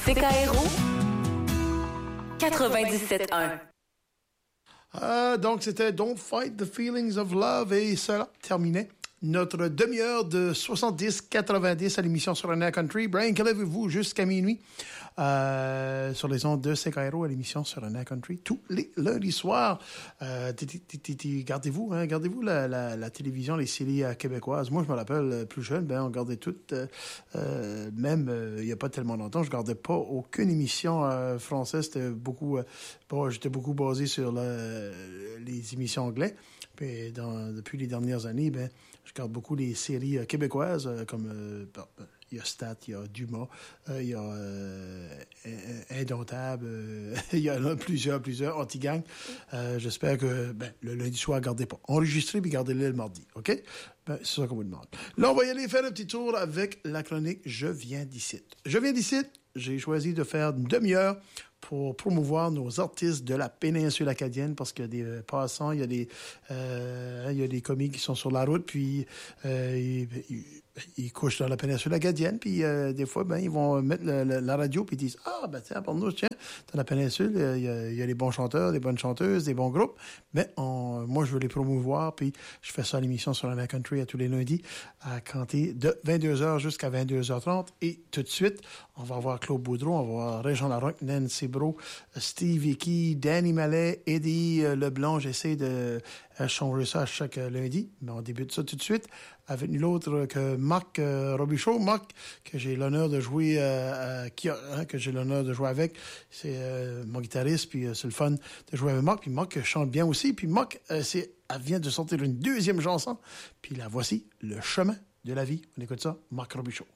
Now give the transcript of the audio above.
CKRO 97.1. Donc, c'était Don't Fight the Feelings of Love et cela terminait notre demi-heure de 70-90 à l'émission sur Air Country. Brian, que lèvez-vous jusqu'à minuit sur les ondes de CKRO à l'émission sur Air Country tous les lundis soirs. Gardez-vous la télévision, les séries québécoises. Moi, je me rappelle, plus jeune, on regardait toutes. Même il n'y a pas tellement longtemps, je ne regardais pas aucune émission française. C'était beaucoup... j'étais beaucoup basé sur les émissions anglaises. Puis depuis les dernières années, je regarde beaucoup les séries québécoises, comme il y a Stat, il y a Dumas, il y a Indomptable, il y en a plusieurs, Anti-Gang. J'espère que le lundi soir, gardez pas. Enregistrez puis gardez-le le mardi, OK? C'est ça qu'on vous demande. Là, on va y aller faire un petit tour avec la chronique Je viens d'ici. Je viens d'ici, j'ai choisi de faire une demi-heure pour promouvoir nos artistes de la péninsule acadienne, parce qu'il y a des passants, il y a des commis qui sont sur la route, puis ils couchent dans la péninsule acadienne, puis des fois, ils vont mettre la radio, puis ils disent « Ah, tiens, pour nous, tiens, dans la péninsule, il y a des bons chanteurs, des bonnes chanteuses, des bons groupes. » Mais moi, je veux les promouvoir, puis je fais ça à l'émission sur la Country à tous les lundis, à compter de 22h jusqu'à 22h30. Et tout de suite, on va voir Claude Boudreau, on va voir Régent Larocque, Nancy Bro, Steve Hickey, Danny Mallet, Eddie Leblanc. J'essaie de changer ça à chaque lundi, mais on débute ça tout de suite avec nul autre que Marc Robichaud. Marc, que j'ai l'honneur de jouer que j'ai l'honneur de jouer avec. C'est mon guitariste, puis c'est le fun de jouer avec Marc. Puis Marc chante bien aussi. Puis Marc, elle vient de sortir une deuxième chanson. Puis la voici, Le chemin de la vie. On écoute ça, Marc Robichaud.